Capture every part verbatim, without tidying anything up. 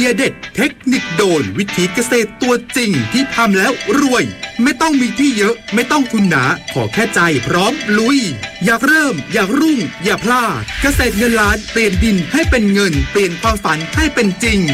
ดียเด็ดเทคนิคโดนวิธีเกษตรตัวจริงที่ทำแล้วรวยไม่ต้องมีที่เยอะไม่ต้องทุนหนาขอแค่ใจพร้อมลุยอยากเริ่มอยากรุ่งอย่าพลาดเกษตรเงินล้านเปลี่ยนดินให้เป็นเงินเปลี่ยนความฝันให้เป็นจริง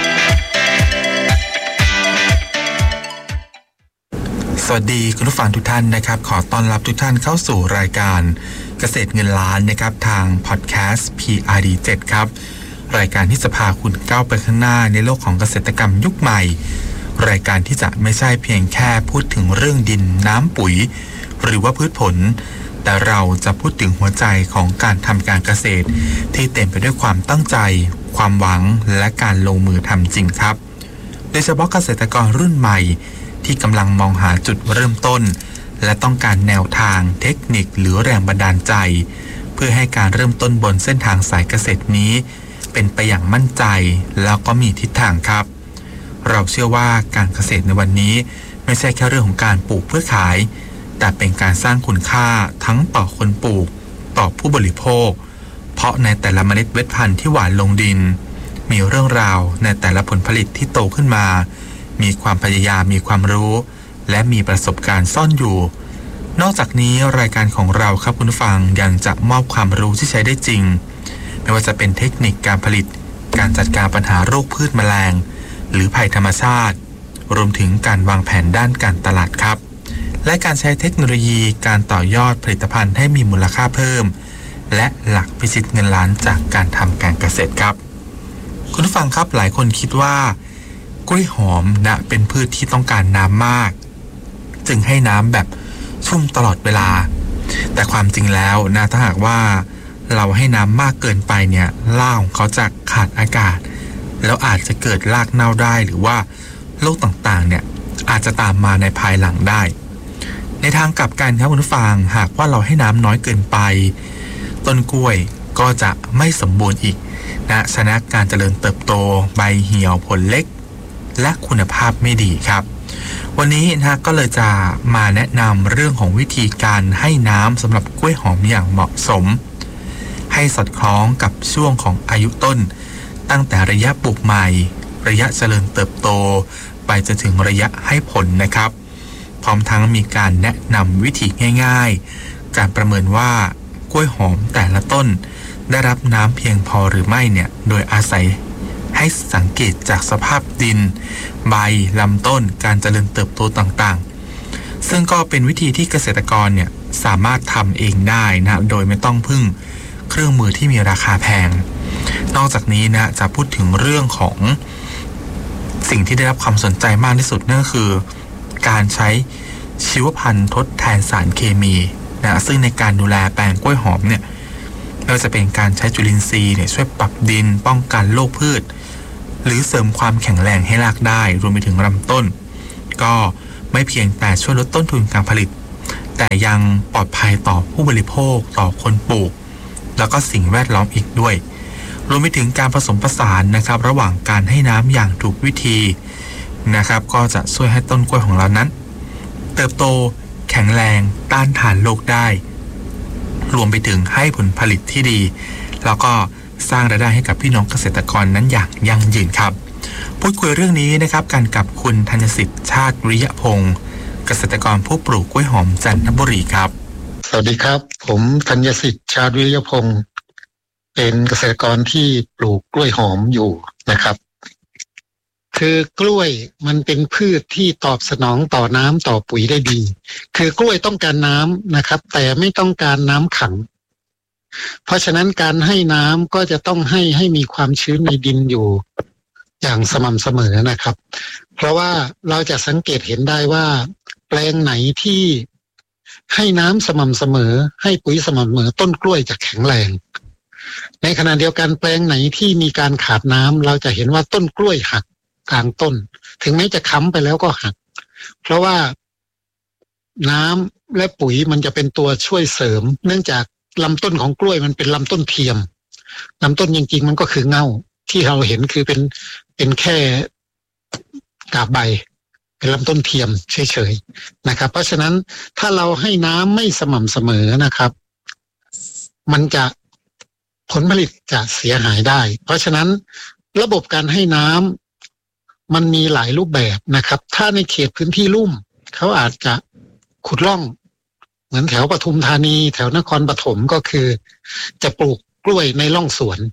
สวัสดีคุณผู้ฟังทุกท่านนะครับขอต้อนรับทุกท่านเข้าสู่รายการเกษตรเงินล้านนะครับทางพอดแคสต์ พี อาร์ ดี เจ็ด ครับรายการที่จะพาคุณก้าวไปข้างหน้าในโลกของเกษตรกรรมยุคใหม่รายการที่จะไม่ใช่เพียงแค่พูดถึงเรื่องดินน้ำปุ๋ยหรือว่าพืชผลแต่เราจะพูดถึงหัวใจของการทำการเกษตรที่เต็มไปด้วยความตั้งใจความหวังและการลงมือทำจริงครับโดยเฉพาะเกษตรกรรุ่นใหม่ที่กำลังมองหาจุดเริ่มต้นและต้องการแนวทางเทคนิคหรือแรงบันดาลใจเพื่อให้การเริ่มต้นบนเส้นทางสายเกษตรนี้เป็นไปอย่างมั่นใจแล้วก็มีทิศทางครับเราเชื่อว่าการเกษตรในวันนี้ไม่ใช่แค่เรื่องของการปลูกเพื่อขายแต่เป็นการสร้างคุณค่าทั้งต่อคนปลูกต่อผู้บริโภคเพราะในแต่ละเมล็ดเม็ดพันธุ์ที่หว่านลงดินมีเรื่องราวในแต่ละผลผลิตที่โตขึ้นมามีความพยายามมีความรู้และมีประสบการณ์ซ่อนอยู่นอกจากนี้รายการของเราครับคุณผู้ฟังยังจะมอบความรู้ที่ใช้ได้จริงไม่ว่าจะเป็นเทคนิคการผลิตการจัดการปัญหาโรคพืชแมลงหรือภัยธรรมชาติรวมถึงการวางแผนด้านการตลาดครับและการใช้เทคโนโลยีการต่อยอดผลิตภัณฑ์ให้มีมูลค่าเพิ่มและหลักพิชิตเงินล้านจากการทำการเกษตรครับคุณผู้ฟังครับหลายคนคิดว่ากล้วยหอมนะเป็นพืชที่ต้องการน้ำมากจึงให้น้ำแบบชุ่มตลอดเวลาแต่ความจริงแล้วนะถ้าหากว่าเราให้น้ำมากเกินไปเนี่ยรากของเขาจะขาดอากาศแล้วอาจจะเกิดรากเน่าได้หรือว่าโรคต่างๆเนี่ยอาจจะตามมาในภายหลังได้ในทางกลับกันครับคุณผู้ฟังหากว่าเราให้น้ำน้อยเกินไปต้นกล้วยก็จะไม่สมบูรณ์อีกนะชนะการเจริญเติบโตใบเหี่ยวผลเล็กและคุณภาพไม่ดีครับวันนี้นะก็เลยจะมาแนะนำเรื่องของวิธีการให้น้ำสำหรับกล้วยหอมอย่างเหมาะสมให้สอดคล้องกับช่วงของอายุต้นตั้งแต่ระยะปลูกใหม่ระยะเจริญเติบโตไปจนถึงระยะให้ผลนะครับพร้อมทั้งมีการแนะนำวิธีง่ายๆการประเมินว่ากล้วยหอมแต่ละต้นได้รับน้ำเพียงพอหรือไม่เนี่ยโดยอาศัยให้สังเกตจากสภาพดินใบลำต้นการเจริญเติบโตต่างๆซึ่งก็เป็นวิธีที่เกษตรกรเนี่ยสามารถทำเองได้นะโดยไม่ต้องพึ่งเครื่องมือที่มีราคาแพงนอกจากนี้นะจะพูดถึงเรื่องของสิ่งที่ได้รับความสนใจมากที่สุดนั่นก็คือการใช้ชีวพันธุ์ทดแทนสารเคมีนะซึ่งในการดูแลแปลงกล้วยหอมเนี่ยไม่ว่าจะเป็นการใช้จุลินทรีย์เนี่ยช่วยปรับดินป้องกันโรคพืชหรือเสริมความแข็งแรงให้รากได้รวมไปถึงลำต้นก็ไม่เพียงแต่ช่วยลดต้นทุนการผลิตแต่ยังปลอดภัยต่อผู้บริโภคต่อคนปลูกแล้วก็สิ่งแวดล้อมอีกด้วยรวมไปถึงการผสมผสานนะครับระหว่างการให้น้ำอย่างถูกวิธีนะครับก็จะช่วยให้ต้นกล้วยของเรานั้นเติบโตแข็งแรงต้านทานโรคได้รวมไปถึงให้ผลผลิตที่ดีแล้วก็สร้างรายได้ให้กับพี่น้องเกษตรกรนั้นอย่างยั่งยืนครับพูดคุยเรื่องนี้นะครับกันกับคุณธัญสิทธิ์ชาติวิริยพงศ์เกษตรกรผู้ปลูกกล้วยหอมจันทบุรีครับสวัสดีครับผมธัญสิทธิ์ชาติวิริยพงศ์เป็นเกษตรกรที่ปลูกกล้วยหอมอยู่นะครับคือกล้วยมันเป็นพืชที่ตอบสนองต่อน้ำต่อปุ๋ยได้ดีคือกล้วยต้องการน้ำนะครับแต่ไม่ต้องการน้ำขังเพราะฉะนั้นการให้น้ำก็จะต้องให้ให้มีความชื้นในดินอยู่อย่างสม่ำเสมอนะครับเพราะว่าเราจะสังเกตเห็นได้ว่าแปลงไหนที่ให้น้ำสม่ำเสมอให้ปุ๋ยสม่ำเสมอต้นกล้วยจะแข็งแรงในขณะเดียวกันแปลงไหนที่มีการขาดน้ำเราจะเห็นว่าต้นกล้วยหักกลางต้นถึงแม้จะค้ำไปแล้วก็หักเพราะว่าน้ำและปุ๋ยมันจะเป็นตัวช่วยเสริมเนื่องจากลำต้นของกล้วยมันเป็นลำต้นเทียมลำต้นจริงๆมันก็คือเง่าที่เราเห็นคือเป็นเป็นแค่กาบใบเป็นลำต้นเทียมเฉยๆนะครับเพราะฉะนั้นถ้าเราให้น้ำไม่สม่ำเสมอนะครับมันจะผลผลิตจะเสียหายได้เพราะฉะนั้นระบบการให้น้ำมันมีหลายรูปแบบนะครับถ้าในเขตพื้นที่ลุ่มเขาอาจจะขุดร่องเหมือนแถวปทุมธานีแถวนครปฐมก็คือจะปลูกกล้วยในร่องสวน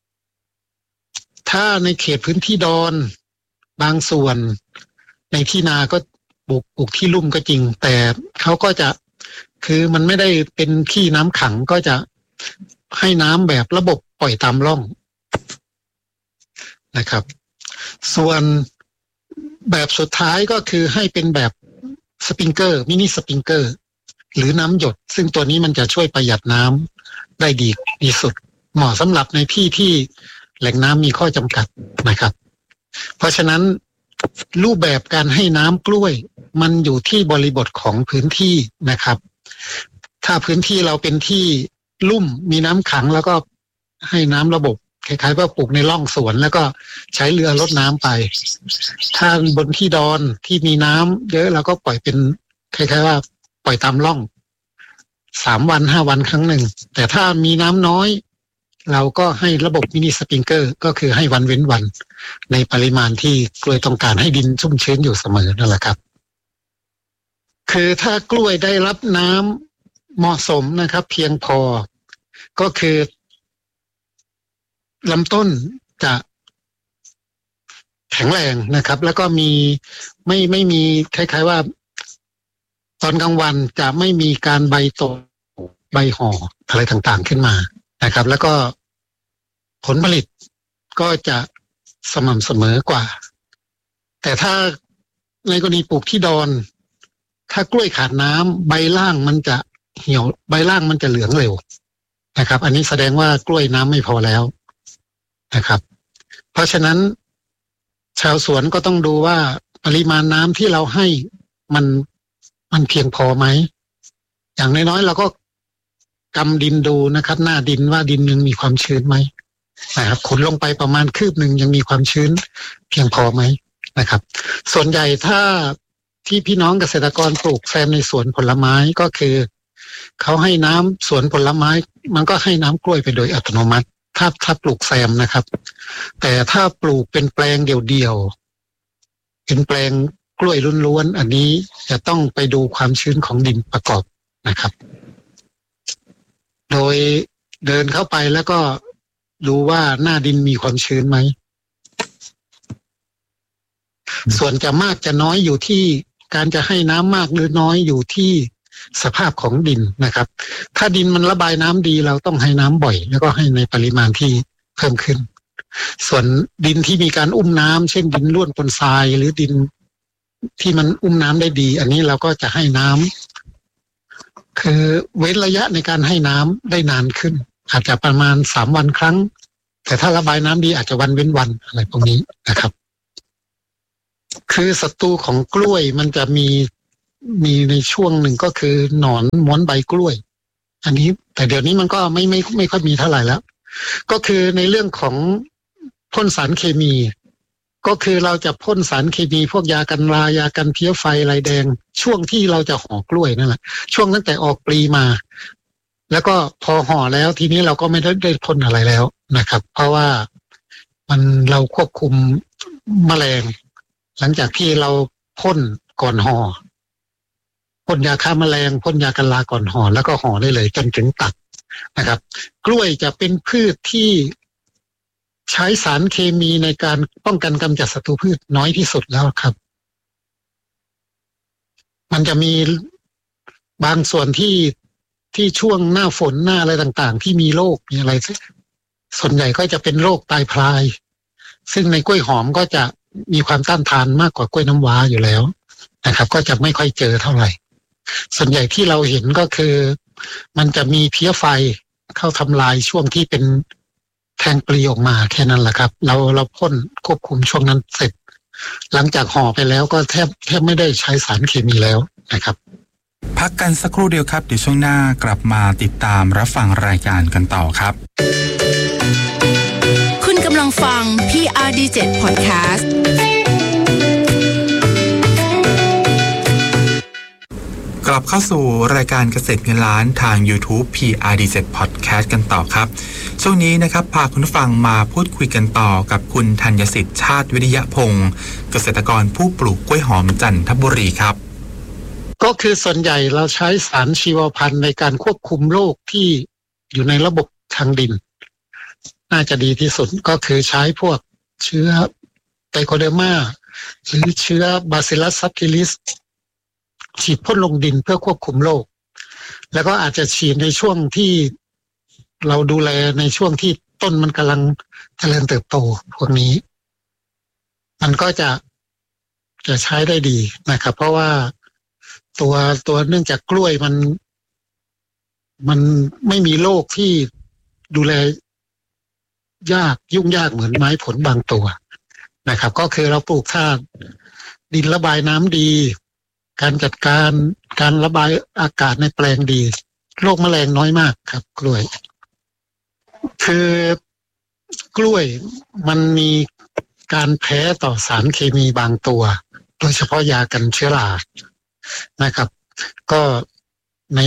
ถ้าในเขตพื้นที่ดอนบางส่วนในที่นาก็ปลูกปลูกที่ลุ่มก็จริงแต่เขาก็จะคือมันไม่ได้เป็นที่น้ำขังก็จะให้น้ำแบบระบบปล่อยตามร่องนะครับส่วนแบบสุดท้ายก็คือให้เป็นแบบสปริงเกอร์มินิสปริงเกอร์หรือน้ำหยดซึ่งตัวนี้มันจะช่วยประหยัดน้ำได้ดีที่สุดเหมาะสำหรับในที่ที่แหล่งน้ำมีข้อจำกัดนะครับเพราะฉะนั้นรูปแบบการให้น้ำกล้วยมันอยู่ที่บริบทของพื้นที่นะครับถ้าพื้นที่เราเป็นที่ลุ่มมีน้ำขังแล้วก็ให้น้ำระบบคล้ายๆว่าปลูกในร่องสวนแล้วก็ใช้เรือรดน้ำไปถ้าบนที่ดอนที่มีน้ำเยอะเราก็ปล่อยเป็นคล้ายๆว่าปล่อยตามร่องสามวันห้าวันครั้งหนึ่งแต่ถ้ามีน้ำน้อยเราก็ให้ระบบมินิสปริงเกอร์ก็คือให้วันเว้นวันในปริมาณที่กล้วยต้องการให้ดินชุ่มชื้นอยู่เสมอนั่นแหละครับคือถ้ากล้วยได้รับน้ำเหมาะสมนะครับเพียงพอก็คือลำต้นจะแข็งแรงนะครับแล้วก็มีไม่ไม่มีคล้ายๆว่าตอนกลางวันจะไม่มีการใบตกใบห่ออะไรต่างๆขึ้นมานะครับแล้วก็ผลผลิตก็จะสม่ำเสมอกว่าแต่ถ้าในกรณีปลูกที่ดอนถ้ากล้วยขาดน้ำใบล่างมันจะเหี่ยวใบล่างมันจะเหลืองเร็วนะครับอันนี้แสดงว่ากล้วยน้ำไม่พอแล้วนะครับเพราะฉะนั้นชาวสวนก็ต้องดูว่าปริมาณน้ำที่เราให้มันมันเพียงพอไหมอย่างน้อยๆเราก็กำดินดูนะครับหน้าดินว่าดินยังมีความชื้นไหมนะครับขุดลงไปประมาณคืบหนึ่งยังมีความชื้นเพียงพอไหมนะครับส่วนใหญ่ถ้าที่พี่น้องเกษตรกรปลูกแซมในสวนผลไม้ก็คือเขาให้น้ำสวนผลไม้มันก็ให้น้ำกล้วยไปโดยอัตโนมัติถ้าถ้าปลูกแซมนะครับแต่ถ้าปลูกเป็นแปลงเดี่ยวๆเป็นแปลงกล้วยล้วนๆอันนี้จะต้องไปดูความชื้นของดินประกอบนะครับโดยเดินเข้าไปแล้วก็ดูว่าหน้าดินมีความชื้นไหมส่วนจะมากจะน้อยอยู่ที่การจะให้น้ำมากหรือน้อยอยู่ที่สภาพของดินนะครับถ้าดินมันระบายน้ำดีเราต้องให้น้ำบ่อยแล้วก็ให้ในปริมาณที่เพิ่มขึ้นส่วนดินที่มีการอุ้มน้ำเช่นดินร่วนปนทรายหรือดินที่มันอุ้มน้ำได้ดีอันนี้เราก็จะให้น้ำคือเว้นระยะในการให้น้ำได้นานขึ้นอาจจะประมาณสามวันครั้งแต่ถ้าระบายน้ำดีอาจจะวันเว้นวันอะไรพวกนี้นะครับคือศัตรูของกล้วยมันจะมีมีในช่วงหนึ่งก็คือหนอนม้วนใบกล้วยอันนี้แต่เดี๋ยวนี้มันก็ไม่ไม่ไม่ค่อยมีเท่าไหร่แล้วก็คือในเรื่องของพ่นสารเคมีก็คือเราจะพ่นสารเคมีพวกยากันรายากันเพี้ยไฟลายแดงช่วงที่เราจะห่อกล้วยนั่นแหละช่วงตั้งแต่ออกปลีมาแล้วก็พอห่อแล้วทีนี้เราก็ไม่ได้ได้พ่นอะไรแล้วนะครับเพราะว่ามันเราควบคุมแมลงหลังจากที่เราพ่นก่อนห่อพ่นยาฆ่าแมลงพ่นยากันราก่อนห่อแล้วก็ห่อได้เลยจนถึงตัดนะครับกล้วยจะเป็นพืชที่ใช้สารเคมีในการป้องกันกำจัดศัตรูพืชน้อยที่สุดแล้วครับมันจะมีบางส่วนที่ที่ช่วงหน้าฝนหน้าอะไรต่างๆที่มีโรคมีอะไรส่วนใหญ่ก็จะเป็นโรคตายพลายซึ่งในกล้วยหอมก็จะมีความต้านทานมากกว่ากล้วยน้ำว้าอยู่แล้วนะครับก็จะไม่ค่อยเจอเท่าไหร่ส่วนใหญ่ที่เราเห็นก็คือมันจะมีเพี้ยไฟเข้าทำลายช่วงที่เป็นแทงปลีออกมาแค่นั้นแหละครับเราเราพ่นควบคุมช่วงนั้นเสร็จหลังจากห่อไปแล้วก็แทบแทบไม่ได้ใช้สารเคมีแล้วนะครับพักกันสักครู่เดียวครับเดี๋ยวช่วงหน้ากลับมาติดตามรับฟังรายการกันต่อครับคุณกำลังฟัง พี อาร์ ดี เจ็ด Podcast กกลับเข้าสู่รายการเกษตรเงินล้านทาง YouTube พี อาร์ ดี เจ็ด Podcast กันต่อครับช่วงนี้นะครับพาคุณผู้ฟังมาพูดคุยกันต่อกับคุณธัญสิทธิ์ชาติวิริยพงศ์เกษตรกรผู้ปลูกกล้วยหอมจันทบุรีครับก็คือส่วนใหญ่เราใช้สารชีวพันธุ์ในการควบคุมโรคที่อยู่ในระบบทางดินน่าจะดีที่สุดก็คือใช้พวกเชื้อไตโคเดอร์มาหรือเชื้อบาซิลลัสซับทิลิสฉีดพ่นลงดินเพื่อควบคุมโรคแล้วก็อาจจะฉีดในช่วงที่เราดูแลในช่วงที่ต้นมันกำลังเจริญเติบโตพวกนี้มันก็จะจะใช้ได้ดีนะครับเพราะว่าตัวตัวเนื่องจากกล้วยมันมันไม่มีโรคที่ดูแลยากยุ่งยากเหมือนไม้ผลบางตัวนะครับก็คือเราปลูกถ้าดินระบายน้ำดีการจัดการการระบายอากาศในแปลงดีโรคแมลงน้อยมากครับกล้วยคือกล้วยมันมีการแพ้ต่อสารเคมีบางตัวโดยเฉพาะยากันเชื้อรานะครับก็ใน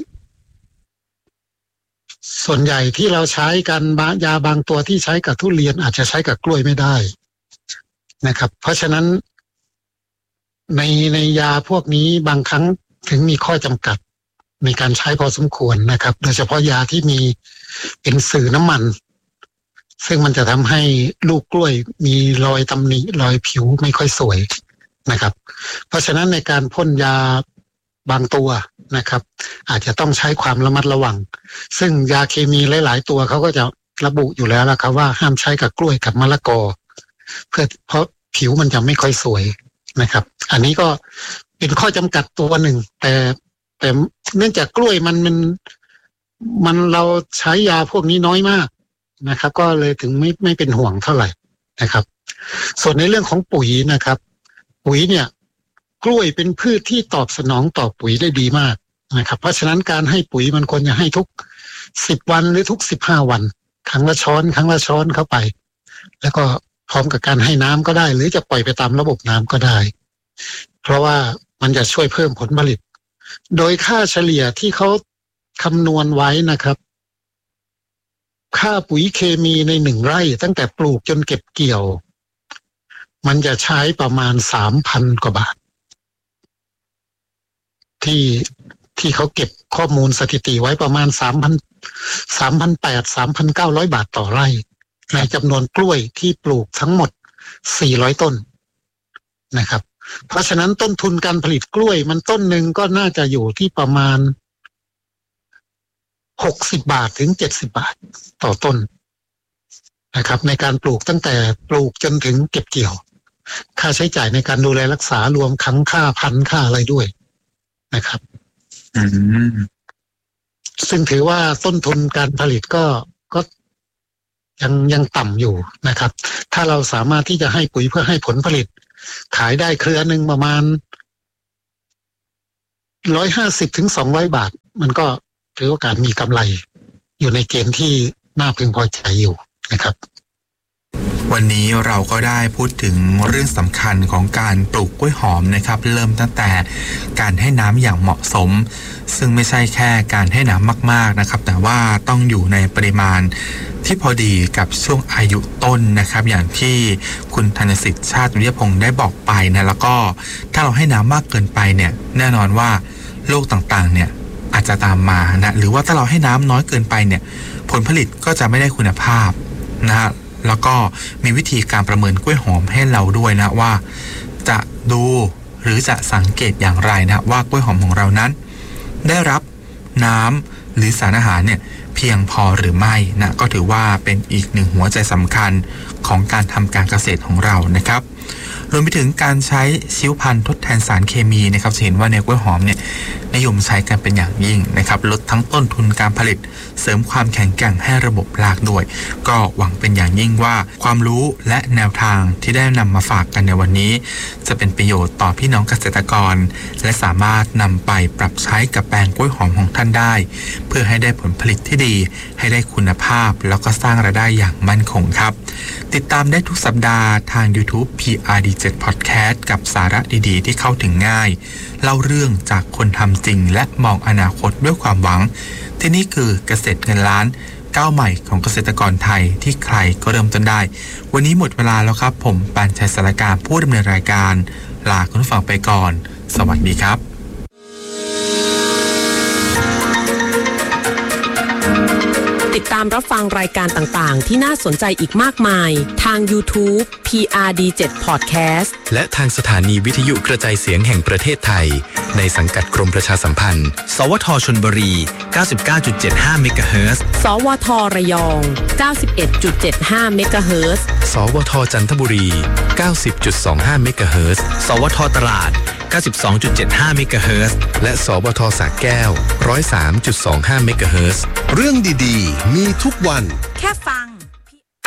ส่วนใหญ่ที่เราใช้กันยาบางตัวที่ใช้กับทุเรียนอาจจะใช้กับกล้วยไม่ได้นะครับเพราะฉะนั้นในในยาพวกนี้บางครั้งถึงมีข้อจำกัดในการใช้พอสมควรนะครับโดยเฉพาะยาที่มีเป็นสื่อน้ำมันซึ่งมันจะทำให้ลูกกล้วยมีรอยตำหนิรอยผิวไม่ค่อยสวยนะครับเพราะฉะนั้นในการพ่นยาบางตัวนะครับอาจจะต้องใช้ความระมัดระวังซึ่งยาเคมีหลายๆตัวเขาก็จะระบุอยู่แล้วละครับว่าห้ามใช้กับกล้วยกับมะละกอเพื่อเพราะผิวมันจะไม่ค่อยสวยนะครับอันนี้ก็เป็นข้อจำกัดตัวหนึ่งแต่แต่เนื่องจากกล้วยมันมันมันเราใช้ยาพวกนี้น้อยมากนะครับก็เลยถึงไม่ไม่เป็นห่วงเท่าไหร่นะครับส่วนในเรื่องของปุ๋ยนะครับปุ๋ยเนี่ยกล้วยเป็นพืชที่ตอบสนองต่อปุ๋ยได้ดีมากนะครับเพราะฉะนั้นการให้ปุ๋ยมันควรจะให้ทุกสิบวันหรือทุกสิบห้าวันครั้งละช้อนครั้งละช้อนเข้าไปแล้วก็พร้อมกับการให้น้ำก็ได้หรือจะปล่อยไปตามระบบน้ำก็ได้เพราะว่ามันจะช่วยเพิ่มผลผลิตโดยค่าเฉลี่ยที่เขาคำนวณไว้นะครับค่าปุ๋ยเคมีในหนึ่งไร่ตั้งแต่ปลูกจนเก็บเกี่ยวมันจะใช้ประมาณสามพันกว่าบาทที่ที่เขาเก็บข้อมูลสถิติไว้ประมาณสามพันสามพันแปดสามพันเก้าร้อยบาทต่อไร่ในจำนวนกล้วยที่ปลูกทั้งหมดสี่ร้อยต้นนะครับเพราะฉะนั้นต้นทุนการผลิตกล้วยมันต้นหนึ่งก็น่าจะอยู่ที่ประมาณหกสิบบาทถึงเจ็ดสิบบาทต่อต้นนะครับในการปลูกตั้งแต่ปลูกจนถึงเก็บเกี่ยวค่าใช้จ่ายในการดูแลรักษารวมทั้งค่าพันธุ์ค่าอะไรด้วยนะครับอืมซึ่งถือว่าต้นทุนการผลิตก็ก็ยังยังต่ำอยู่นะครับถ้าเราสามารถที่จะให้ปุ๋ยเพื่อให้ผลผลิตขายได้เครือหนึ่งประมาณร้อยห้าสิบถึงสองร้อยบาทมันก็ถือโอกาสมีกำไรอยู่ในเกณฑ์ที่น่าพึงพอใจอยู่นะครับวันนี้เราก็ได้พูดถึงเรื่องสำคัญของการปลูกกล้วยหอมนะครับเริ่มตั้งแต่การให้น้ำอย่างเหมาะสมซึ่งไม่ใช่แค่การให้น้ำมากๆนะครับแต่ว่าต้องอยู่ในปริมาณที่พอดีกับช่วงอายุต้นนะครับอย่างที่คุณธนสิทธิ์ชาติวิทยาพงศ์ได้บอกไปนะแล้วก็ถ้าเราให้น้ำมากเกินไปเนี่ยแน่นอนว่าโรคต่างๆเนี่ยอาจจะตามมานะหรือว่าถ้าเราให้น้ำน้อยเกินไปเนี่ยผลผลิตก็จะไม่ได้คุณภาพนะฮะแล้วก็มีวิธีการประเมินกล้วยหอมให้เราด้วยนะว่าจะดูหรือจะสังเกตอย่างไรนะว่ากล้วยหอมของเรานั้นได้รับน้ำหรือสารอาหารเนี่ยเพียงพอหรือไม่นะก็ถือว่าเป็นอีกหนึ่งหัวใจสำคัญของการทำการเกษตรของเรานะครับรวมไปถึงการใช้ชีวพันธุ์ทดแทนสารเคมีนะครับจะเห็นว่าในกล้วยหอมเนี่ยนิยมใช้กันเป็นอย่างยิ่งนะครับลดทั้งต้นทุนการผลิตเสริมความแข็งแกร่งให้ระบบรากด้วยก็หวังเป็นอย่างยิ่งว่าความรู้และแนวทางที่ได้นำมาฝากกันในวันนี้จะเป็นประโยชน์ต่อพี่น้องเกษตรกรและสามารถนำไปปรับใช้กับแปลงกล้วยหอมของท่านได้เพื่อให้ได้ผลผลิตที่ดีให้ได้คุณภาพแล้วก็สร้างรายได้อย่างมั่นคงครับติดตามได้ทุกสัปดาห์ทาง YouTube พี อาร์ ดีเจ็ด Podcast กับสาระดีๆที่เข้าถึงง่ายเล่าเรื่องจากคนทำจริงและมองอนาคตด้วยความหวังที่นี่คือเกษตรเงินล้านก้าวใหม่ของเกษตรกรไทยที่ใครก็เริ่มต้นได้วันนี้หมดเวลาแล้วครับผมปานชัยสารการผู้ดำเนินรายการลาคุณผู้ฟังไปก่อนสวัสดีครับติดตามรับฟังรายการต่างๆที่น่าสนใจอีกมากมายทาง YouTube พี อาร์ ดี เจ็ด Podcast และทางสถานีวิทยุกระจายเสียงแห่งประเทศไทยในสังกัดกรมประชาสัมพันธ์สวทชลบุรี เก้าสิบเก้าจุดเจ็ดห้า เมกะเฮิรตซ์สวทระยอง เก้าสิบเอ็ดจุดเจ็ดห้า เมกะเฮิรตซ์สวทจันทบุรี เก้าสิบจุดสองห้า เมกะเฮิรตซ์ สวทตราด เก้าสิบสองจุดเจ็ดห้า เมกะเฮิรตซ์ และสวทสระแก้ว หนึ่งศูนย์สามจุดสองห้า เมกะเฮิรตซ์เรื่องดีๆมีทุกวันแค่ฟัง